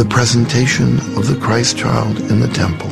presentation of the Christ child in the temple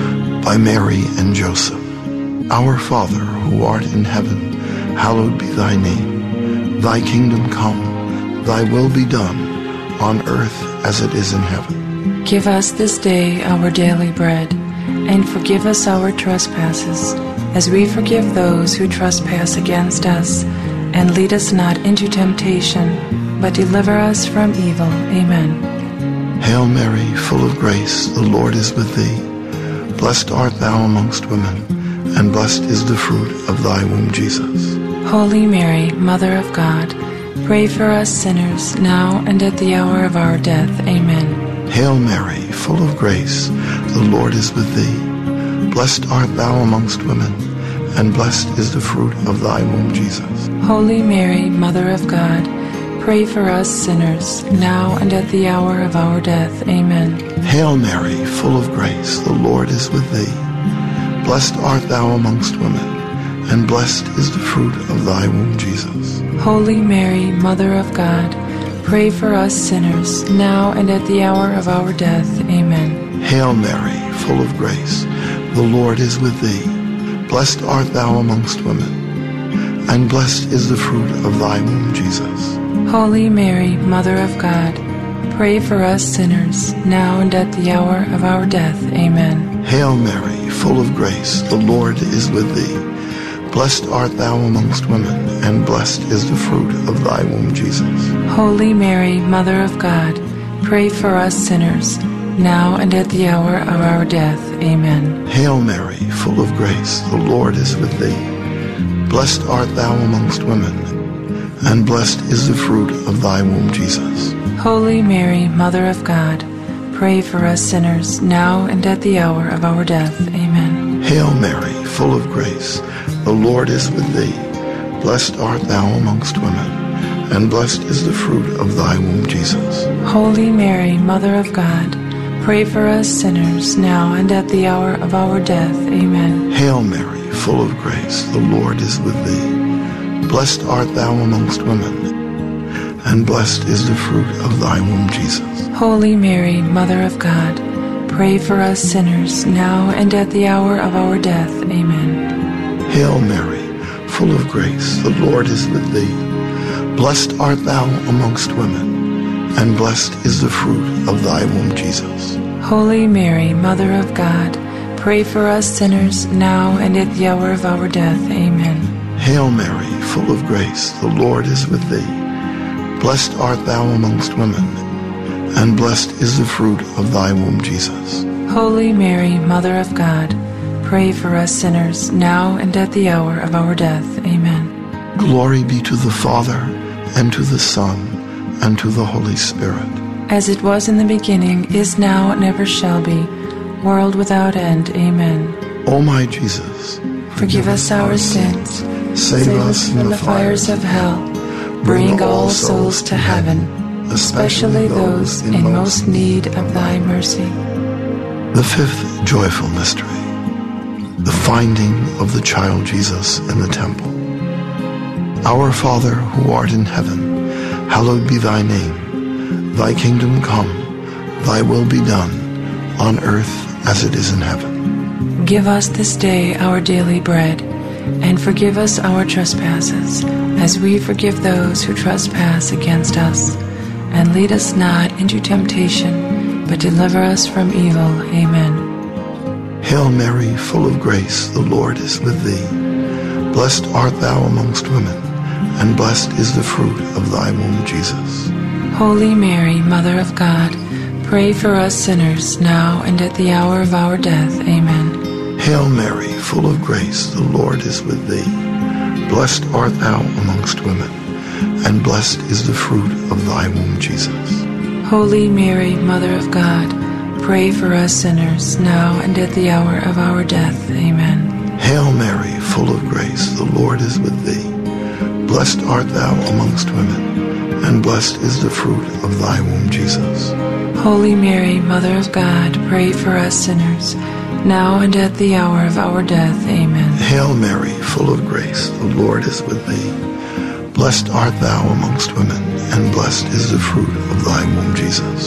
by Mary and Joseph. Our Father, who art in heaven, hallowed be thy name. Thy kingdom come, thy will be done, on earth as it is in heaven. Give us this day our daily bread, and forgive us our trespasses, as we forgive those who trespass against us. And lead us not into temptation, but deliver us from evil. Amen. Hail Mary, full of grace, the Lord is with thee. Blessed art thou amongst women, and blessed is the fruit of thy womb, Jesus. Holy Mary, Mother of God, pray for us sinners, now and at the hour of our death. Amen. Hail Mary, full of grace, the Lord is with thee. Blessed art thou amongst women, and blessed is the fruit of thy womb, Jesus. Holy Mary, Mother of God, pray for us sinners, now and at the hour of our death. Amen. Hail Mary, full of grace, the Lord is with thee. Blessed art thou amongst women, and blessed is the fruit of thy womb, Jesus. Holy Mary, Mother of God, pray for us sinners, now and at the hour of our death. Amen. Hail Mary, full of grace, the Lord is with thee. Blessed art thou amongst women, and blessed is the fruit of thy womb, Jesus. Holy Mary, Mother of God, pray for us sinners, now and at the hour of our death. Amen. Hail Mary, full of grace, the Lord is with thee. Blessed art thou amongst women, and blessed is the fruit of thy womb, Jesus. Holy Mary, Mother of God, pray for us sinners, now and at the hour of our death. Amen. Hail Mary, full of grace, the Lord is with thee. Blessed art thou amongst women, and blessed is the fruit of thy womb, Jesus. Holy Mary, Mother of God, pray for us sinners, now and at the hour of our death. Amen. Hail Mary, full of grace, the Lord is with thee. Blessed art thou amongst women, and blessed is the fruit of thy womb, Jesus. Holy Mary, Mother of God, pray for us sinners, now and at the hour of our death. Amen. Hail Mary, full of grace, the Lord is with thee. Blessed art thou amongst women, and blessed is the fruit of thy womb, Jesus. Holy Mary, Mother of God, pray for us sinners, now and at the hour of our death. Amen. Hail Mary, full of grace, the Lord is with thee. Blessed art thou amongst women, and blessed is the fruit of thy womb, Jesus. Holy Mary, Mother of God, pray for us sinners, now and at the hour of our death. Amen. Hail Mary, full of grace, the Lord is with thee. Blessed art thou amongst women, and blessed is the fruit of thy womb, Jesus. Holy Mary, Mother of God, pray for us sinners, now and at the hour of our death. Amen. Glory be to the Father, and to the Son, and to the Holy Spirit. As it was in the beginning, is now, and ever shall be, world without end. Amen. O my Jesus, forgive us our sins. Save us from the fires of hell. Bring all souls to heaven, especially those in most need of thy mercy. The fifth joyful mystery, the finding of the child Jesus in the temple. Our Father, who art in heaven, hallowed be thy name. Thy kingdom come, thy will be done, on earth as it is in heaven. Give us this day our daily bread, and forgive us our trespasses, as we forgive those who trespass against us. And lead us not into temptation, but deliver us from evil. Amen. Hail Mary, full of grace, the Lord is with thee. Blessed art thou amongst women, and blessed is the fruit of thy womb, Jesus. Holy Mary, Mother of God, pray for us sinners, now and at the hour of our death. Amen. Hail Mary, full of grace, the Lord is with thee. Blessed art thou amongst women, and blessed is the fruit of thy womb, Jesus. Holy Mary, Mother of God, pray for us sinners, now and at the hour of our death. Amen. Hail Mary, full of grace, the Lord is with thee. Blessed art thou amongst women, and blessed is the fruit of thy womb, Jesus. Holy Mary, Mother of God, pray for us sinners, now and at the hour of our death. Amen. Hail Mary, full of grace, the Lord is with thee. Blessed art thou amongst women, and blessed is the fruit of thy womb, Jesus.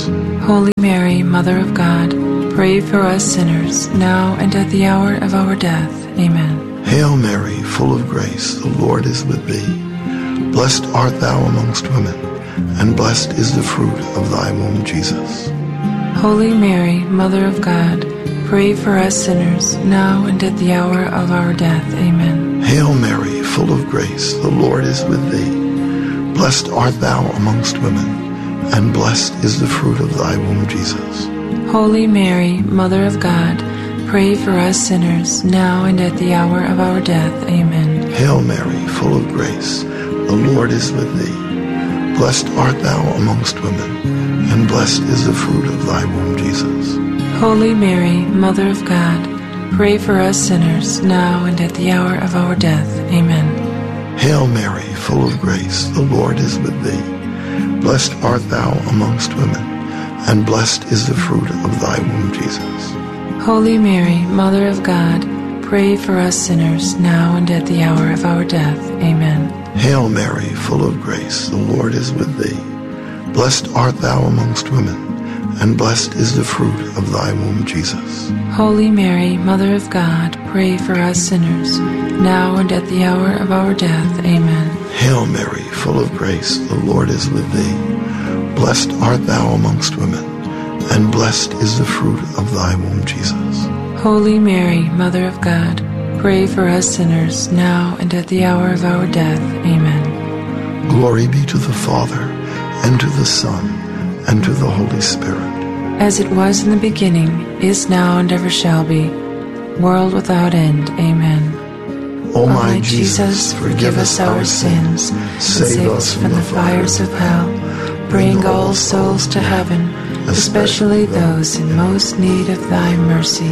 Holy Mary, Mother of God, pray for us sinners, now and at the hour of our death. Amen. Hail Mary, full of grace, the Lord is with thee. Blessed art thou amongst women, and blessed is the fruit of thy womb, Jesus. Holy Mary, Mother of God, pray for us sinners, now and at the hour of our death. Amen. Hail Mary, full of grace, the Lord is with thee. Blessed art thou amongst women, and blessed is the fruit of thy womb, Jesus. Holy Mary, Mother of God, pray for us sinners, now and at the hour of our death. Amen. Hail Mary, full of grace, the Lord is with thee. Blessed art thou amongst women, and blessed is the fruit of thy womb, Jesus. Holy Mary, Mother of God, pray for us sinners, now and at the hour of our death. Amen. Hail Mary, full of grace, the Lord is with thee. Blessed art thou amongst women, and blessed is the fruit of thy womb, Jesus. Holy Mary, Mother of God, pray for us sinners, now and at the hour of our death. Amen. Hail Mary, full of grace, the Lord is with thee. Blessed art thou amongst women, and blessed is the fruit of thy womb, Jesus. Holy Mary, Mother of God, pray for us sinners, now and at the hour of our death. Amen. Hail Mary, full of grace, the Lord is with thee. Blessed art thou amongst women, and blessed is the fruit of thy womb, Jesus. Holy Mary, Mother of God, pray for us sinners, now and at the hour of our death. Amen. Glory be to the Father, and to the Son, and to the Holy Spirit. As it was in the beginning, is now, and ever shall be, world without end. Amen. O my Jesus, forgive us our sins, save us from the fires of hell, bring all souls to heaven, especially those in most need of thy mercy.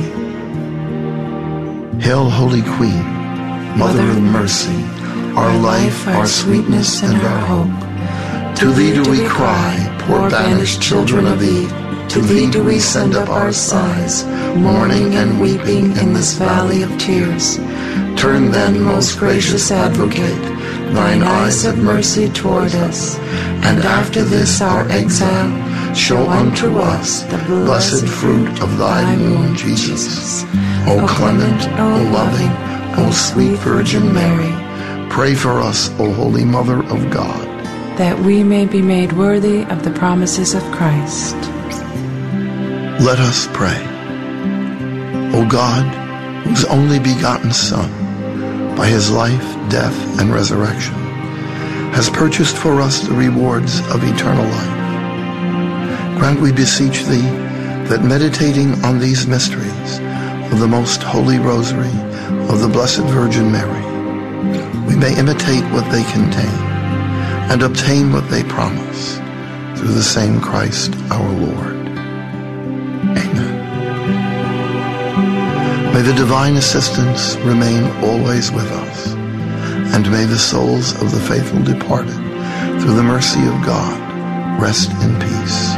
Hail, Holy Queen, Mother of mercy, our life, our sweetness, and our hope. To thee do we cry, poor banished children of Eve. To thee do we send up our sighs, mourning and weeping in this valley of tears. Turn then, most gracious Advocate, thine eyes of mercy toward us, and after this our exile, show unto us the blessed fruit of thy womb, Jesus. O clement, O loving, O sweet Virgin Mary, pray for us, O Holy Mother of God, that we may be made worthy of the promises of Christ. Let us pray. O God, whose only begotten Son, by his life, death, and resurrection, has purchased for us the rewards of eternal life, grant, we beseech thee, that meditating on these mysteries of the most holy rosary of the Blessed Virgin Mary, we may imitate what they contain and obtain what they promise, through the same Christ our Lord. Amen. May the divine assistance remain always with us, and may the souls of the faithful departed, through the mercy of God, rest in peace.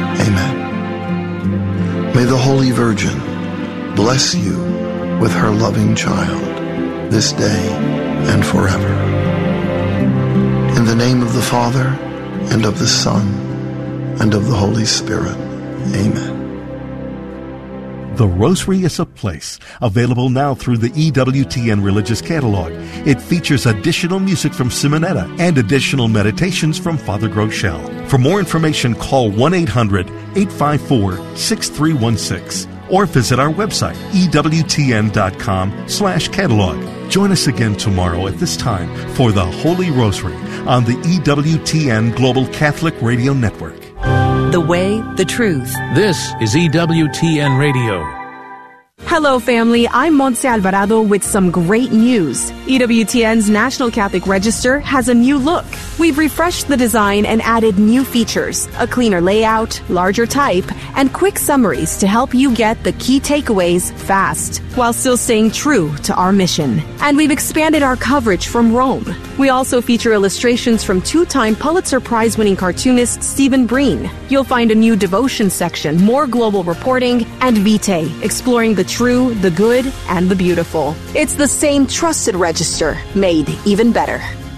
Amen. May the Holy Virgin bless you with her loving child, this day and forever. In the name of the Father, and of the Son, and of the Holy Spirit. Amen. The Rosary is a Place, available now through the EWTN Religious Catalog. It features additional music from Simonetta and additional meditations from Father Groeschel. For more information, call 1-800-854-6316 or visit our website, ewtn.com/catalog. Join us again tomorrow at this time for the Holy Rosary on the EWTN Global Catholic Radio Network. The way, the truth. This is EWTN Radio. Hello, family. I'm Montse Alvarado with some great news. EWTN's National Catholic Register has a new look. We've refreshed the design and added new features, a cleaner layout, larger type, and quick summaries to help you get the key takeaways fast, while still staying true to our mission. And we've expanded our coverage from Rome. We also feature illustrations from two-time Pulitzer Prize-winning cartoonist Stephen Breen. You'll find a new devotion section, more global reporting, and Vitae, exploring the true, the good, and the beautiful. It's the same trusted register, made even better.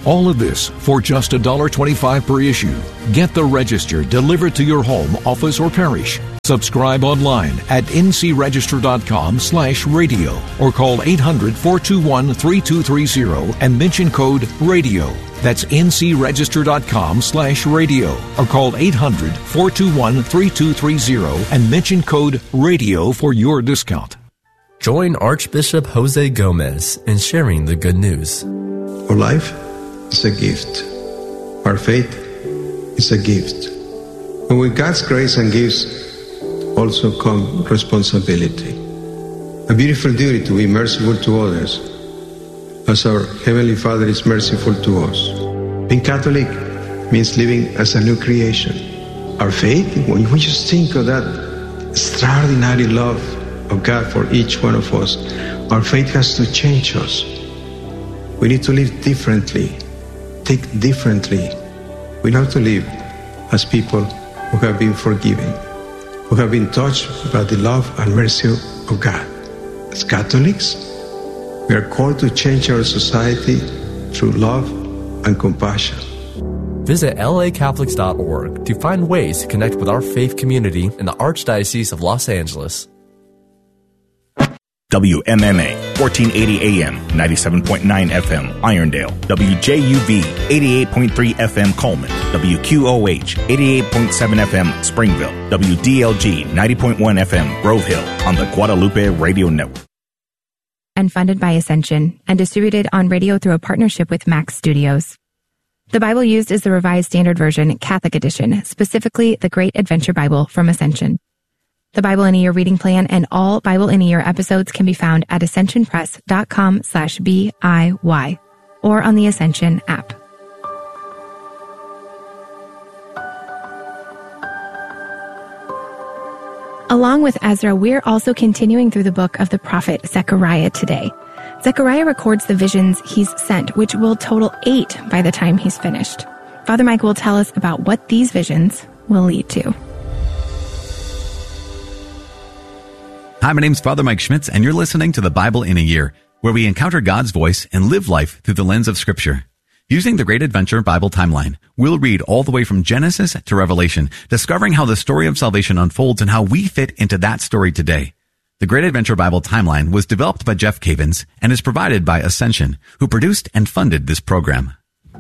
All of this for just $1.25 per issue. Get the Register delivered to your home, office, or parish. Subscribe online at ncregister.com/radio or call 800-421-3230 and mention code RADIO. That's ncregister.com/radio or call 800-421-3230 and mention code RADIO for your discount. Join Archbishop Jose Gomez in sharing the good news. Our life is a gift. Our faith is a gift. And with God's grace and gifts also come responsibility. A beautiful duty to be merciful to others as our Heavenly Father is merciful to us. Being Catholic means living as a new creation. Our faith, when we just think of that extraordinary love of God for each one of us, our faith has to change us. We need to live differently, think differently. We have to live as people who have been forgiven, who have been touched by the love and mercy of God. As Catholics, we are called to change our society through love and compassion. Visit lacatholics.org to find ways to connect with our faith community in the Archdiocese of Los Angeles. WMMA, 1480 AM, 97.9 FM, Irondale. WJUV, 88.3 FM, Coleman. WQOH, 88.7 FM, Springville. WDLG, 90.1 FM, Grove Hill, on the Guadalupe Radio Network. And funded by Ascension, and distributed on radio through a partnership with Max Studios. The Bible used is the Revised Standard Version, Catholic Edition, specifically the Great Adventure Bible from Ascension. The Bible in a Year reading plan and all Bible in a Year episodes can be found at ascensionpress.com/BIY or on the Ascension app. Along with Ezra, we're also continuing through the book of the prophet Zechariah today. Zechariah records the visions he's sent, which will total 8 by the time he's finished. Father Mike will tell us about what these visions will lead to. Hi, my name's Father Mike Schmitz, and you're listening to the Bible in a Year, where we encounter God's voice and live life through the lens of Scripture. Using the Great Adventure Bible Timeline, we'll read all the way from Genesis to Revelation, discovering how the story of salvation unfolds and how we fit into that story today. The Great Adventure Bible Timeline was developed by Jeff Cavins and is provided by Ascension, who produced and funded this program.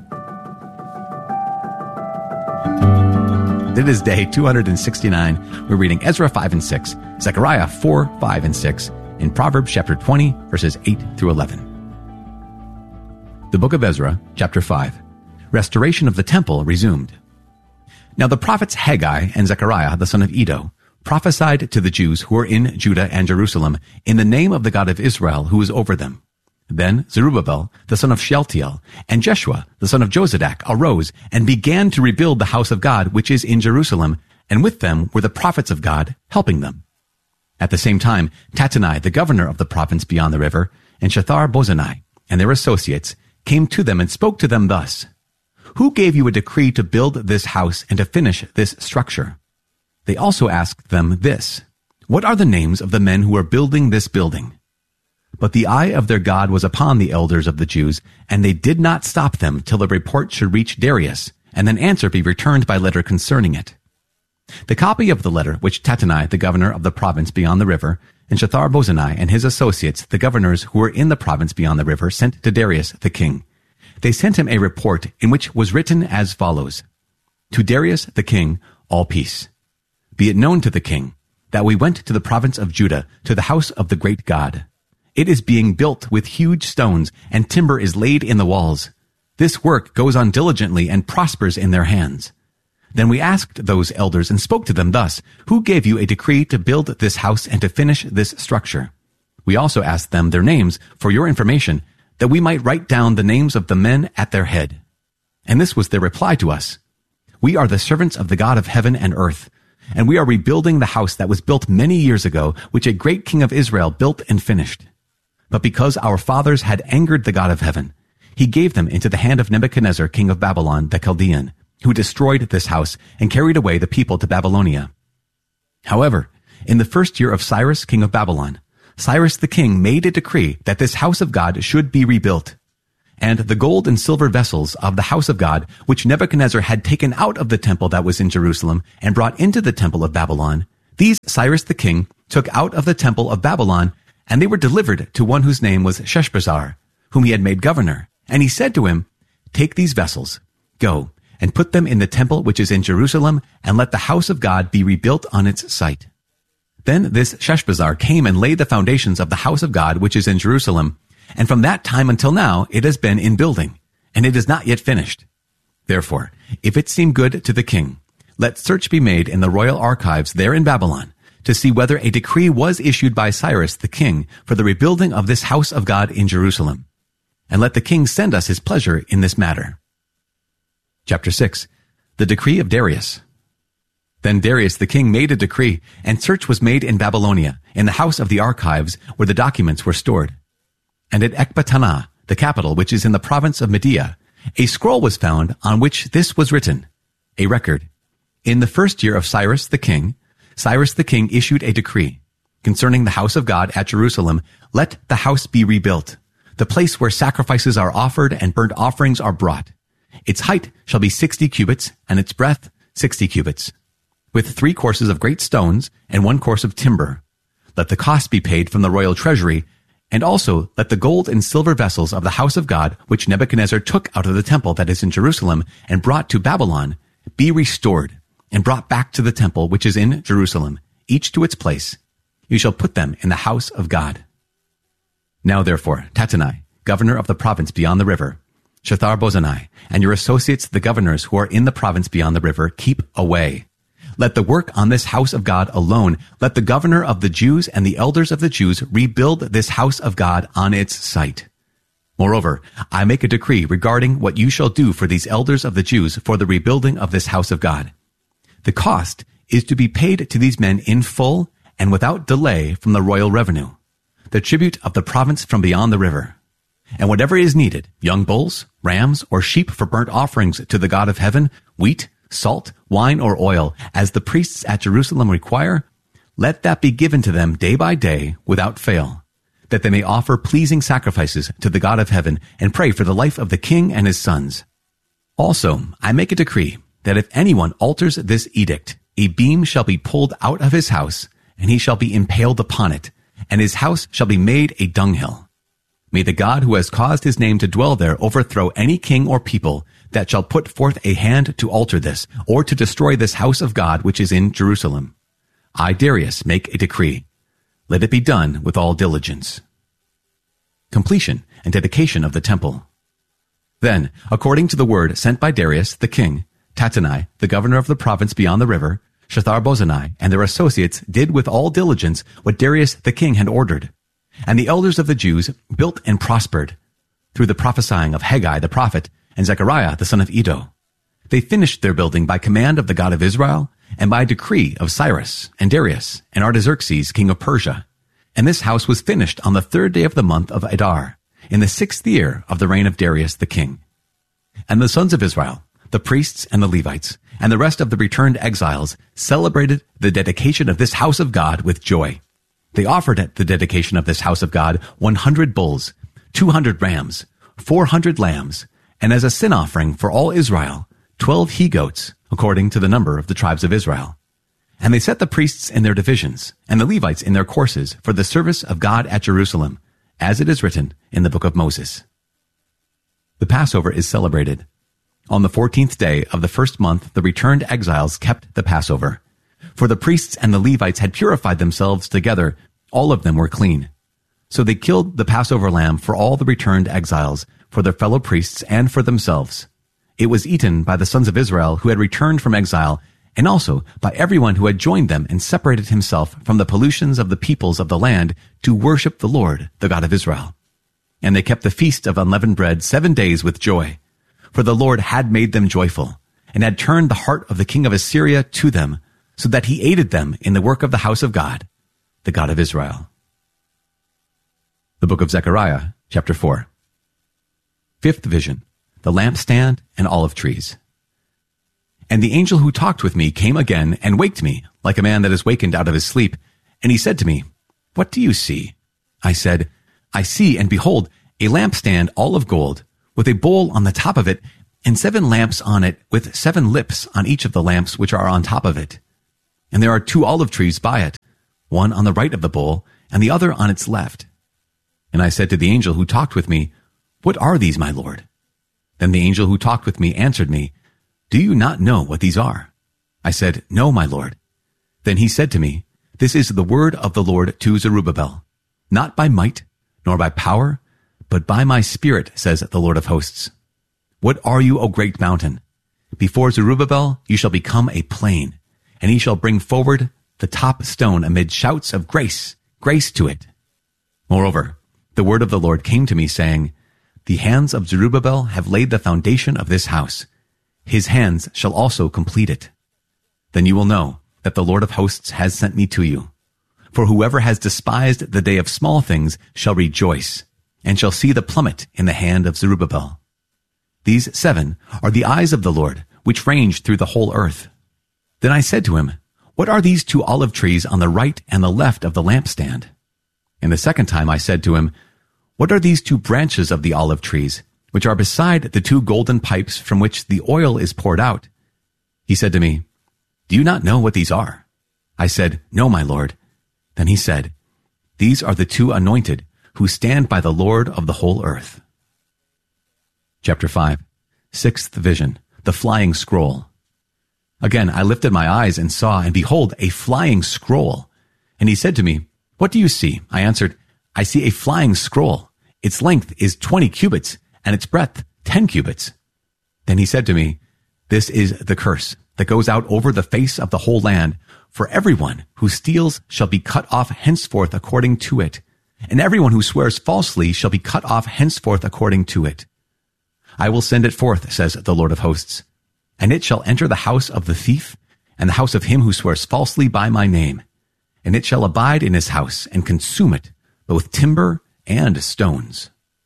It is day 269. We're reading Ezra 5 and 6, Zechariah 4, 5, and 6, and Proverbs chapter 20, verses 8 through 11. The book of Ezra, chapter 5. Restoration of the temple resumed. Now the prophets Haggai and Zechariah, the son of Iddo, prophesied to the Jews who were in Judah and Jerusalem in the name of the God of Israel who is over them. Then Zerubbabel, the son of Shealtiel, and Jeshua, the son of Jozadak, arose and began to rebuild the house of God which is in Jerusalem, and with them were the prophets of God helping them. At the same time, Tattenai, the governor of the province beyond the river, and Shethar-Bozenai, and their associates, came to them and spoke to them thus: Who gave you a decree to build this house and to finish this structure? They also asked them this: What are the names of the men who are building this building? But the eye of their God was upon the elders of the Jews, and they did not stop them till the report should reach Darius, and an answer be returned by letter concerning it. The copy of the letter which Tattenai, the governor of the province beyond the river, and Shethar-Bozenai and his associates, the governors who were in the province beyond the river, sent to Darius the king. They sent him a report in which was written as follows: To Darius the king, all peace. Be it known to the king that we went to the province of Judah, to the house of the great God. It is being built with huge stones, and timber is laid in the walls. This work goes on diligently and prospers in their hands. Then we asked those elders and spoke to them thus: Who gave you a decree to build this house and to finish this structure? We also asked them their names for your information, that we might write down the names of the men at their head. And this was their reply to us: We are the servants of the God of heaven and earth, and we are rebuilding the house that was built many years ago, which a great king of Israel built and finished. But because our fathers had angered the God of heaven, he gave them into the hand of Nebuchadnezzar, king of Babylon, the Chaldean, who destroyed this house and carried away the people to Babylonia. However, in the first year of Cyrus, king of Babylon, Cyrus the king made a decree that this house of God should be rebuilt. and the gold and silver vessels of the house of God, which Nebuchadnezzar had taken out of the temple that was in Jerusalem and brought into the temple of Babylon, these Cyrus the king took out of the temple of Babylon, and they were delivered to one whose name was Sheshbazzar, whom he had made governor. And he said to him, "Take these vessels, go, and put them in the temple which is in Jerusalem, and let the house of God be rebuilt on its site." Then this Sheshbazzar came and laid the foundations of the house of God which is in Jerusalem, and from that time until now it has been in building, and it is not yet finished. Therefore, if it seem good to the king, let search be made in the royal archives there in Babylon, to see whether a decree was issued by Cyrus the king for the rebuilding of this house of God in Jerusalem. And let the king send us his pleasure in this matter. Chapter 6. The decree of Darius. Then Darius the king made a decree, and search was made in Babylonia, in the house of the archives, where the documents were stored. And at Ecbatana, the capital which is in the province of Media, a scroll was found on which this was written, a record. In the first year of Cyrus the king issued a decree concerning the house of God at Jerusalem. Let the house be rebuilt, the place where sacrifices are offered and burnt offerings are brought. Its height shall be 60 cubits, and its breadth 60 cubits, with 3 courses of great stones and 1 course of timber. Let the cost be paid from the royal treasury, and also let the gold and silver vessels of the house of God, which Nebuchadnezzar took out of the temple that is in Jerusalem and brought to Babylon, be restored and brought back to the temple which is in Jerusalem, each to its place. You shall put them in the house of God. Now therefore, Tattenai, governor of the province beyond the river, Shethar-bozenai, and your associates the governors who are in the province beyond the river, keep away. Let the work on this house of God alone, let the governor of the Jews and the elders of the Jews rebuild this house of God on its site. Moreover, I make a decree regarding what you shall do for these elders of the Jews for the rebuilding of this house of God. The cost is to be paid to these men in full and without delay from the royal revenue, the tribute of the province from beyond the river. And whatever is needed, young bulls, rams, or sheep for burnt offerings to the God of heaven, wheat, salt, wine, or oil, as the priests at Jerusalem require, let that be given to them day by day without fail, that they may offer pleasing sacrifices to the God of heaven and pray for the life of the king and his sons. Also, I make a decree that if anyone alters this edict, a beam shall be pulled out of his house, and he shall be impaled upon it, and his house shall be made a dunghill. May the God who has caused his name to dwell there overthrow any king or people that shall put forth a hand to alter this, or to destroy this house of God which is in Jerusalem. I, Darius, make a decree. Let it be done with all diligence. Completion and dedication of the temple. Then, according to the word sent by Darius the king, Tattenai, the governor of the province beyond the river, Shethar-bozenai, and their associates did with all diligence what Darius the king had ordered. And the elders of the Jews built and prospered, through the prophesying of Haggai the prophet and Zechariah the son of Iddo. They finished their building by command of the God of Israel, and by decree of Cyrus and Darius and Artaxerxes king of Persia. And this house was finished on the 3rd day of the month of Adar, in the 6th year of the reign of Darius the king. And the sons of Israel, the priests and the Levites, and the rest of the returned exiles, celebrated the dedication of this house of God with joy. They offered at the dedication of this house of God 100 bulls, 200 rams, 400 lambs, and as a sin offering for all Israel, 12 he-goats, according to the number of the tribes of Israel. And they set the priests in their divisions, and the Levites in their courses, for the service of God at Jerusalem, as it is written in the book of Moses. The Passover is celebrated. On the 14th day of the first month, the returned exiles kept the Passover. For the priests and the Levites had purified themselves together, all of them were clean. So they killed the Passover lamb for all the returned exiles, for their fellow priests and for themselves. It was eaten by the sons of Israel who had returned from exile, and also by everyone who had joined them and separated himself from the pollutions of the peoples of the land to worship the Lord, the God of Israel. And they kept the feast of unleavened bread 7 days with joy, for the Lord had made them joyful, and had turned the heart of the king of Assyria to them, so that he aided them in the work of the house of God, the God of Israel. The book of Zechariah, chapter 4. 5th vision, the lampstand and olive trees. And the angel who talked with me came again and waked me, like a man that is wakened out of his sleep. And he said to me, "What do you see?" I said, "I see, and behold, a lampstand all of gold, with a bowl on the top of it, and 7 lamps on it, with 7 lips on each of the lamps which are on top of it. And there are 2 olive trees by it, one on the right of the bowl, and the other on its left. And I said to the angel who talked with me, What are these, my Lord? Then the angel who talked with me answered me, Do you not know what these are? I said, No, my Lord. Then he said to me, This is the word of the Lord to Zerubbabel, not by might, nor by power, but by my Spirit, says the Lord of hosts. What are you, O great mountain? Before Zerubbabel you shall become a plain, and he shall bring forward the top stone amid shouts of grace, grace to it. Moreover, the word of the Lord came to me, saying, The hands of Zerubbabel have laid the foundation of this house. His hands shall also complete it. Then you will know that the Lord of hosts has sent me to you. For whoever has despised the day of small things shall rejoice, and shall see the plummet in the hand of Zerubbabel. These 7 are the eyes of the Lord, which range through the whole earth. Then I said to him, What are these 2 olive trees on the right and the left of the lampstand? And the second time I said to him, What are these 2 branches of the olive trees, which are beside the 2 golden pipes from which the oil is poured out? He said to me, Do you not know what these are? I said, No, my Lord. Then he said, These are the 2 anointed who stand by the Lord of the whole earth. Chapter 5. 6th vision, the flying scroll. Again I lifted my eyes and saw, and behold, a flying scroll. And he said to me, What do you see? I answered, I see a flying scroll. Its length is 20 cubits, and its breadth 10 cubits. Then he said to me, This is the curse that goes out over the face of the whole land. For everyone who steals shall be cut off henceforth according to it, and everyone who swears falsely shall be cut off henceforth according to it. I will send it forth, says the Lord of hosts, and it shall enter the house of the thief, and the house of him who swears falsely by my name. And it shall abide in his house, and consume it, both timber and stones.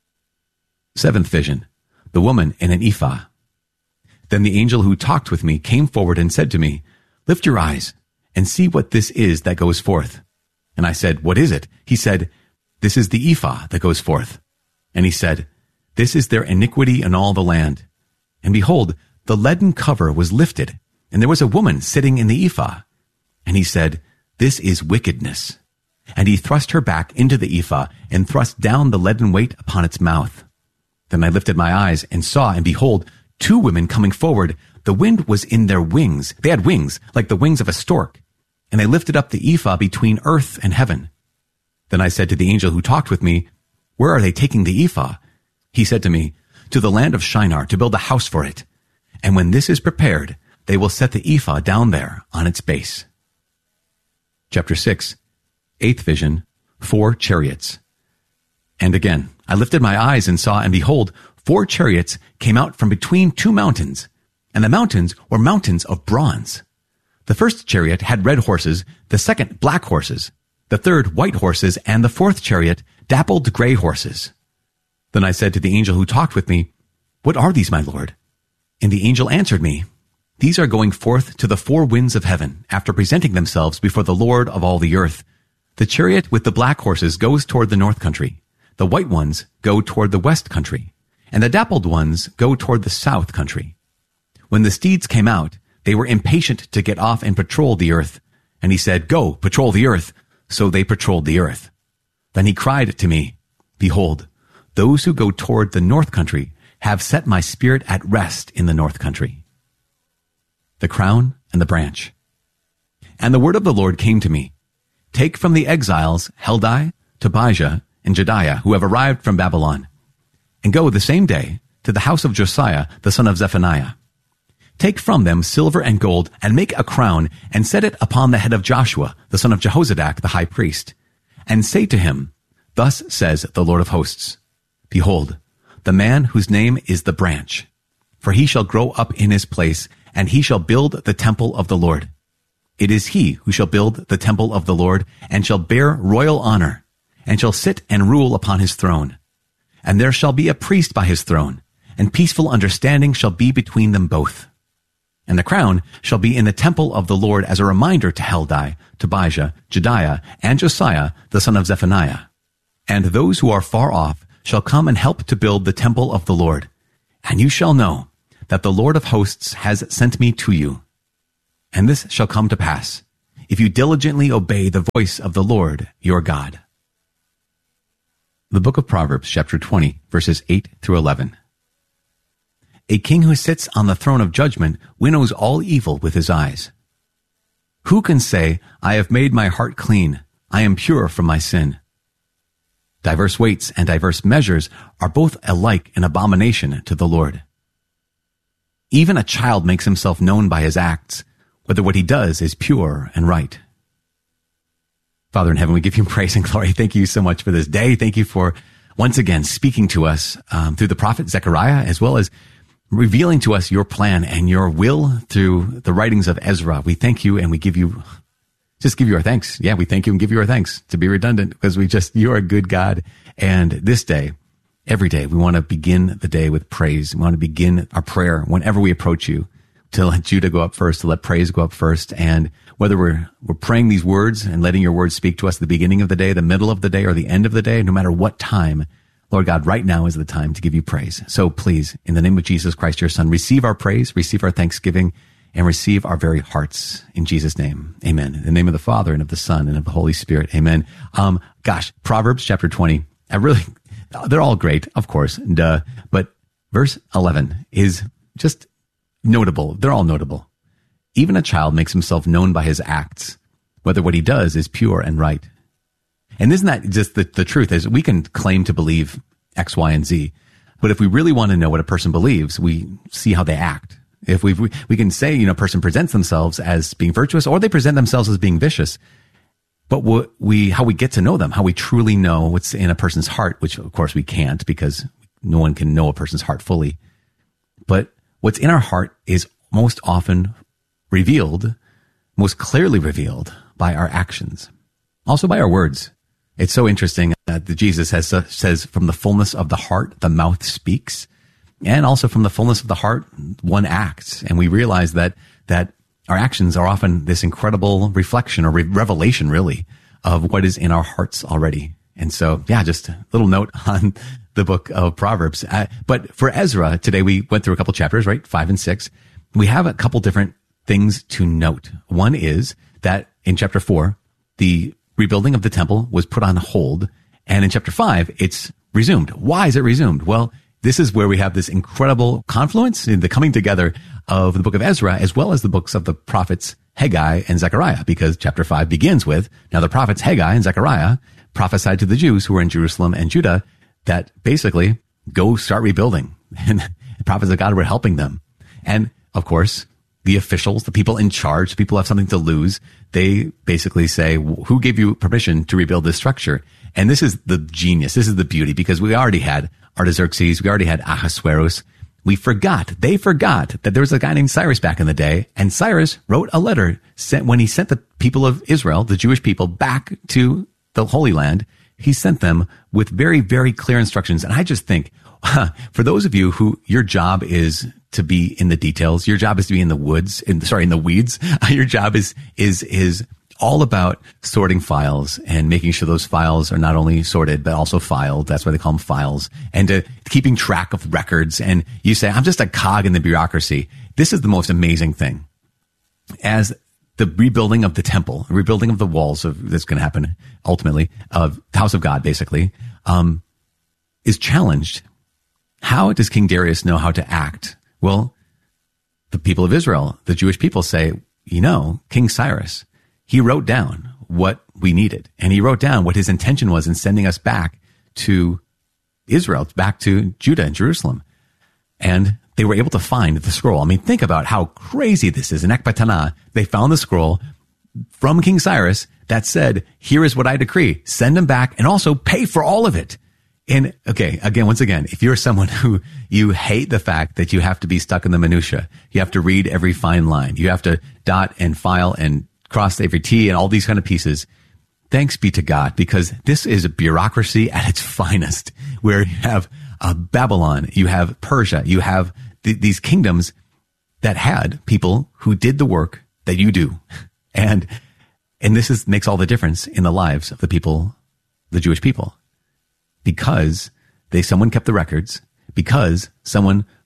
7th vision, the woman in an ephah. Then the angel who talked with me came forward and said to me, Lift your eyes, and see what this is that goes forth. And I said, What is it? He said, This is the ephah that goes forth. And he said, This is their iniquity in all the land. And behold, the leaden cover was lifted, and there was a woman sitting in the ephah. And he said, This is wickedness. And he thrust her back into the ephah, and thrust down the leaden weight upon its mouth. Then I lifted my eyes, and saw, and behold, 2 women coming forward. The wind was in their wings. They had wings, like the wings of a stork. And they lifted up the ephah between earth and heaven. Then I said to the angel who talked with me, Where are they taking the ephah? He said to me, To the land of Shinar, to build a house for it. And when this is prepared, they will set the ephah down there on its base. Chapter 6. 8th vision, 4 chariots. And again, I lifted my eyes and saw, and behold, 4 chariots came out from between 2 mountains, and the mountains were mountains of bronze. The first chariot had red horses, the second black horses, the third white horses, and the 4th chariot dappled gray horses. Then I said to the angel who talked with me, What are these, my Lord? And the angel answered me, These are going forth to the 4 winds of heaven, after presenting themselves before the Lord of all the earth. The chariot with the black horses goes toward the north country. The white ones go toward the west country, and the dappled ones go toward the south country. When the steeds came out, they were impatient to get off and patrol the earth. And he said, Go, patrol the earth. So they patrolled the earth. Then he cried to me, Behold, those who go toward the north country have set my spirit at rest in the north country. The crown and the branch. And the word of the Lord came to me, Take from the exiles Heldai, Tobijah, and Jedaiah, who have arrived from Babylon, and go the same day to the house of Josiah, the son of Zephaniah. Take from them silver and gold, and make a crown, and set it upon the head of Joshua, the son of Jehozadak, the high priest. And say to him, Thus says the Lord of hosts, Behold, the man whose name is the branch, for he shall grow up in his place, and he shall build the temple of the Lord. It is he who shall build the temple of the Lord, and shall bear royal honor, and shall sit and rule upon his throne. And there shall be a priest by his throne, and peaceful understanding shall be between them both. And the crown shall be in the temple of the Lord as a reminder to Heldai, Tobijah, Jedaiah, and Josiah, the son of Zephaniah. And those who are far off shall come and help to build the temple of the Lord, And you shall know that the Lord of hosts has sent me to you. And this shall come to pass, if you diligently obey the voice of the Lord your God. The book of Proverbs, chapter 20, verses 8 through 11. A king who sits on the throne of judgment winnows all evil with his eyes. Who can say, I have made my heart clean, I am pure from my sin? Diverse weights and diverse measures are both alike an abomination to the Lord. Even a child makes himself known by his acts, whether what he does is pure and right. Father in heaven, we give you praise and glory. Thank you so much for this day. Thank you for once again speaking to us through the prophet Zechariah, as well as revealing to us your plan and your will through the writings of Ezra. We thank you and we give you our thanks. Yeah, we thank you and give you our thanks, to be redundant, because you're a good God. And this day, every day, we want to begin the day with praise. We want to begin our prayer whenever we approach you, to let Judah go up first, to let praise go up first. And whether we're praying these words and letting your words speak to us at the beginning of the day, the middle of the day, or the end of the day, no matter what time, Lord God, right now is the time to give you praise. So please, in the name of Jesus Christ, your Son, receive our praise, receive our thanksgiving, and receive our very hearts. In Jesus' name, amen. In the name of the Father, and of the Son, and of the Holy Spirit, amen. Proverbs chapter 20, they're all great, of course, but verse 11 is just notable. They're all notable. Even a child makes himself known by his acts, whether what he does is pure and right. And isn't that just the truth? Is we can claim to believe X, Y, and Z, but if we really want to know what a person believes, we see how they act. If we can say, a person presents themselves as being virtuous, or they present themselves as being vicious, but how we get to know them, how we truly know what's in a person's heart, which of course we can't, because no one can know a person's heart fully. But what's in our heart is most often revealed, most clearly revealed by our actions, also by our words. It's so interesting that Jesus says, from the fullness of the heart, the mouth speaks. And also from the fullness of the heart, one acts. And we realize that our actions are often this incredible reflection or revelation, really, of what is in our hearts already. And so, just a little note on the book of Proverbs. But for Ezra, today we went through a couple chapters, right? 5 and 6. We have a couple different things to note. One is that in chapter 4, the rebuilding of the temple was put on hold. And in chapter 5, it's resumed. Why is it resumed? Well, this is where we have this incredible confluence in the coming together of the book of Ezra, as well as the books of the prophets Haggai and Zechariah, because chapter 5 begins with, now the prophets Haggai and Zechariah prophesied to the Jews who were in Jerusalem and Judah that basically go start rebuilding. And the prophets of God were helping them. And of course, the officials, the people in charge, the people who have something to lose, they basically say, who gave you permission to rebuild this structure? And this is the genius. This is the beauty, because we already had Artaxerxes. We already had Ahasuerus. They forgot that there was a guy named Cyrus back in the day. And Cyrus wrote a letter when he sent the people of Israel, the Jewish people, back to the Holy Land. He sent them with very, very clear instructions. And I just think, for those of you who your job is to be in the details, your job is to be in the weeds. Your job is all about sorting files and making sure those files are not only sorted, but also filed. That's why they call them files. And keeping track of records. And you say, I'm just a cog in the bureaucracy. This is the most amazing thing. As the rebuilding of the temple, rebuilding of the walls that's going to happen ultimately, of the house of God, basically, is challenged. How does King Darius know how to act? Well, the people of Israel, the Jewish people say, King Cyrus, he wrote down what we needed. And he wrote down what his intention was in sending us back to Israel, back to Judah and Jerusalem. And they were able to find the scroll. I mean, think about how crazy this is. In Ecbatana, they found the scroll from King Cyrus that said, here is what I decree. Send them back and also pay for all of it. And okay, once again, if you're someone who you hate the fact that you have to be stuck in the minutia, you have to read every fine line, you have to dot and file and cross every T and all these kind of pieces, thanks be to God, because this is a bureaucracy at its finest, where you have Babylon, you have Persia, you have these kingdoms that had people who did the work that you do. And this makes all the difference in the lives of the people, the Jewish people, because someone kept the records, because someone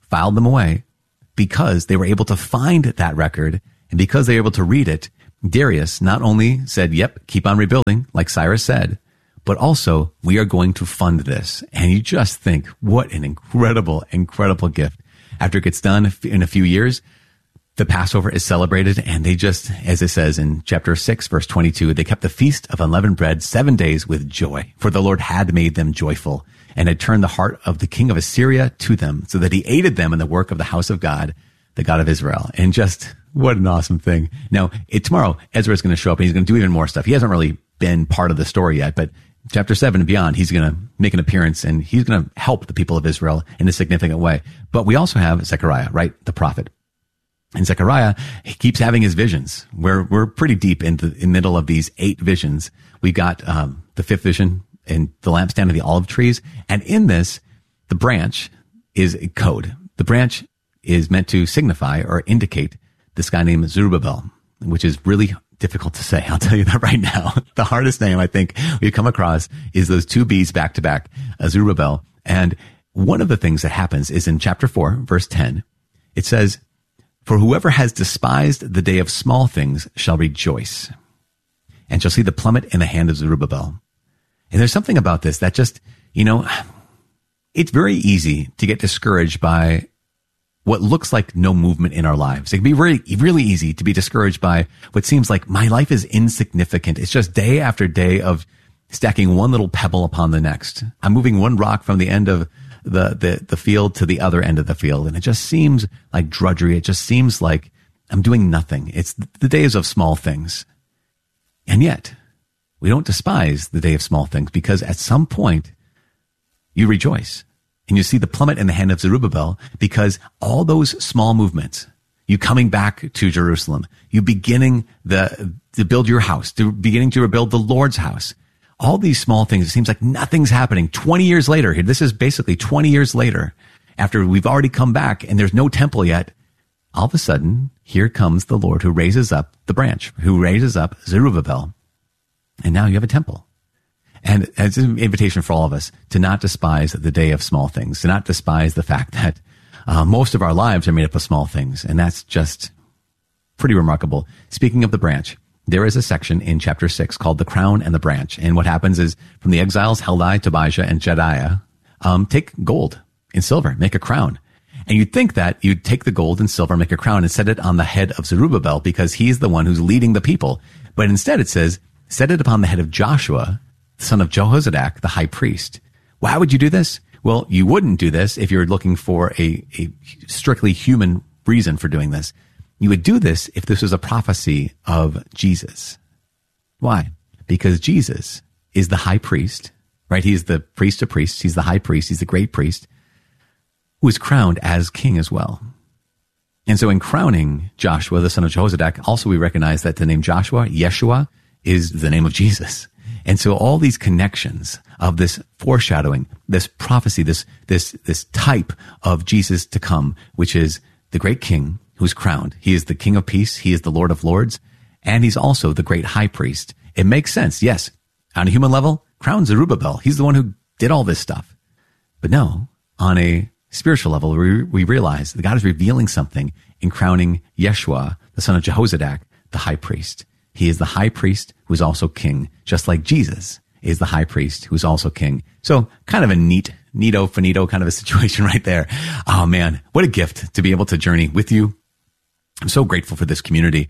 filed them away because they were able to find that record. And because they were able to read it, Darius not only said, yep, keep on rebuilding, like Cyrus said, but also we are going to fund this. And you just think, what an incredible, incredible gift. After it gets done in a few years, the Passover is celebrated, and they just, as it says in chapter 6, verse 22, they kept the feast of unleavened bread 7 days with joy, for the Lord had made them joyful and had turned the heart of the king of Assyria to them, so that he aided them in the work of the house of God, the God of Israel. And just, what an awesome thing. Now, tomorrow, Ezra is going to show up, and he's going to do even more stuff. He hasn't really been part of the story yet, but chapter 7 and beyond, he's going to make an appearance, and he's going to help the people of Israel in a significant way. But we also have Zechariah, right? The prophet. And Zechariah, he keeps having his visions. We're pretty deep in the middle of these 8 visions. We got the 5th vision and the lampstand of the olive trees. And in this, the branch is a code. The branch is meant to signify or indicate this guy named Zerubbabel, which is really difficult to say. I'll tell you that right now. The hardest name I think we've come across is those 2 B's back to back, Zerubbabel. And one of the things that happens is in chapter 4, verse 10, it says, for whoever has despised the day of small things shall rejoice and shall see the plummet in the hand of Zerubbabel. And there's something about this that just, it's very easy to get discouraged by what looks like no movement in our lives. It can be really, really easy to be discouraged by what seems like my life is insignificant. It's just day after day of stacking one little pebble upon the next. I'm moving one rock from the end of the field to the other end of the field. And it just seems like drudgery. It just seems like I'm doing nothing. It's the days of small things. And yet we don't despise the day of small things, because at some point you rejoice and you see the plummet in the hand of Zerubbabel, because all those small movements, you coming back to Jerusalem, you beginning to build your house, to beginning to rebuild the Lord's house, all these small things, it seems like nothing's happening. 20 years later, this is basically 20 years later, after we've already come back and there's no temple yet, all of a sudden, here comes the Lord who raises up the branch, who raises up Zerubbabel. And now you have a temple. And it's an invitation for all of us to not despise the day of small things, to not despise the fact that most of our lives are made up of small things. And that's just pretty remarkable. Speaking of the branch, there is a section in chapter 6 called The Crown and the Branch. And what happens is, from the exiles, Heldai, Tobijah, and Jedaiah, take gold and silver, make a crown. And you'd think that you'd take the gold and silver, make a crown, and set it on the head of Zerubbabel, because he's the one who's leading the people. But instead it says, set it upon the head of Joshua, the son of Jehozadak, the high priest. Why would you do this? Well, you wouldn't do this if you're looking for a strictly human reason for doing this. You would do this if this was a prophecy of Jesus. Why? Because Jesus is the high priest, right? He's the priest of priests. He's the high priest. He's the great priest who is crowned as king as well. And so in crowning Joshua, the son of Jehozadak, also we recognize that the name Joshua, Yeshua, is the name of Jesus. And so all these connections of this foreshadowing, this prophecy, this type of Jesus to come, which is the great king who's crowned. He is the King of Peace. He is the Lord of Lords. And he's also the great high priest. It makes sense. Yes. On a human level, crown Zerubbabel. He's the one who did all this stuff. But no, on a spiritual level, we realize that God is revealing something in crowning Yeshua, the son of Jehozadak, the high priest. He is the high priest who is also king, just like Jesus is the high priest who is also king. So kind of a neato finito kind of a situation right there. Oh man, what a gift to be able to journey with you. I'm so grateful for this community.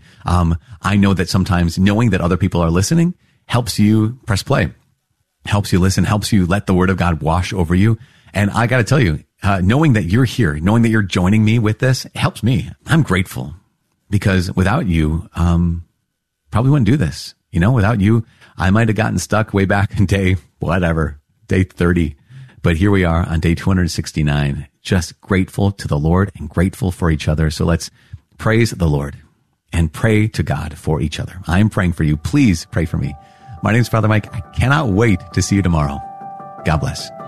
I know that sometimes knowing that other people are listening helps you press play, helps you listen, helps you let the word of God wash over you. And I got to tell you, knowing that you're here, knowing that you're joining me with this, it helps me. I'm grateful, because without you, probably wouldn't do this. Without you, I might have gotten stuck way back in day 30. But here we are on day 269, just grateful to the Lord and grateful for each other. So let's praise the Lord and pray to God for each other. I'm praying for you. Please pray for me. My name is Father Mike. I cannot wait to see you tomorrow. God bless.